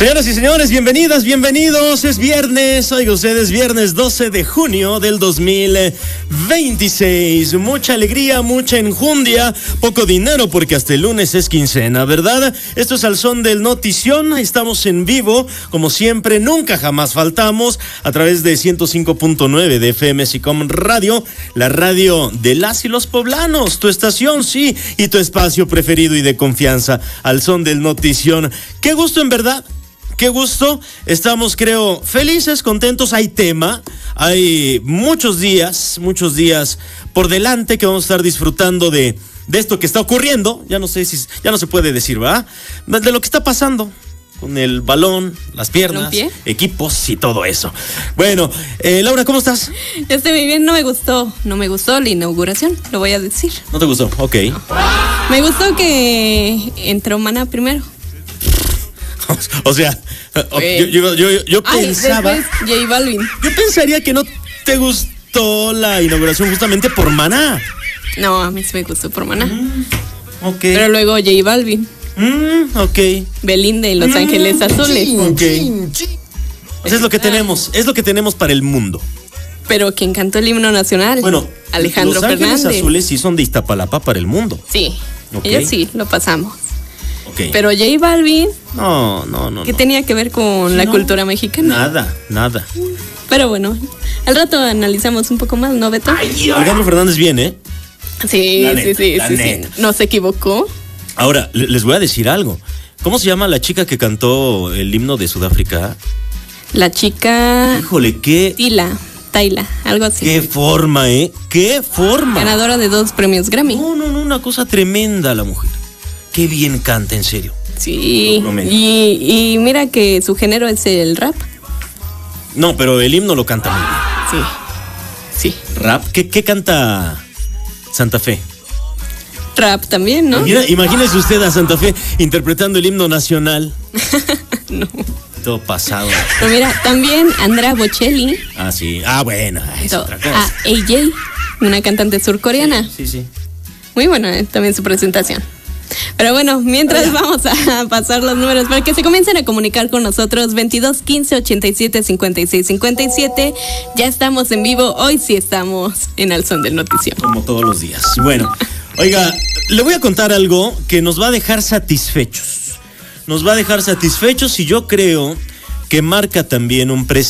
Señoras y señores, bienvenidas, bienvenidos. Es viernes, oiga ustedes, viernes 12 de junio del 2026. Mucha alegría, mucha enjundia, poco dinero porque hasta el lunes es quincena, ¿verdad? Esto es Al Son del Notición. Estamos en vivo, como siempre, nunca jamás faltamos, a través de 105.9 de FM SICOM Radio, la radio de las y los poblanos, tu estación, sí, y tu espacio preferido y de confianza, Al Son del Notición. Qué gusto, en verdad. Qué gusto, estamos creo felices, contentos, hay tema, hay muchos días por delante que vamos a estar disfrutando de esto que está ocurriendo, ya no sé si, ya no se puede decir, ¿verdad? De lo que está pasando con el balón, las piernas, equipos y todo eso. Bueno, Laura, ¿cómo estás? Yo estoy muy bien, no me gustó la inauguración, lo voy a decir. ¿No te gustó? Ok. No. Me gustó que entró Maná primero. O sea, yo pensaba. J Balvin. Yo pensaría que no te gustó la inauguración justamente por Maná. No, a mí sí me gustó por Maná. Ok. Pero luego J Balvin. Ok. Belinda y Los Ángeles Azules. Ok. O sea, es lo que tenemos para el mundo. Pero quien cantó el himno nacional, bueno, Alejandro Fernández. Los Ángeles Azules sí son de Iztapalapa para el mundo. Sí, okay. Ellos sí, lo pasamos. Okay. Pero J Balvin, no. ¿qué tenía que ver con la cultura mexicana? Nada. Pero bueno, al rato analizamos un poco más, ¿no, Beto? Alejandro Fernández viene. Sí. No se equivocó. Ahora, les voy a decir algo. ¿Cómo se llama la chica que cantó el himno de Sudáfrica? La chica... Híjole, ¿qué? Tayla, algo así. ¡Qué forma, ¡Qué forma! Ganadora de 2 premios Grammy. No, una cosa tremenda la mujer. Qué bien canta, en serio. Sí, y mira que su género es el rap. No, pero el himno lo canta muy bien. Sí. ¿Rap? ¿Qué canta Santa Fe? Rap también, ¿no? Imagínese usted a Santa Fe interpretando el himno nacional. No. Todo pasado. Pero mira, también Andrea Bocelli. Ah, sí. Ah, bueno, es otra cosa. AJ, una cantante surcoreana. Sí. Muy buena también su presentación. Pero bueno, mientras vamos a pasar los números para que se comiencen a comunicar con nosotros. 22 15 87 56 57. Ya estamos en vivo. Hoy sí estamos en Al Son del Notición. Como todos los días. Bueno, oiga, le voy a contar algo que nos va a dejar satisfechos. Y yo creo que marca también un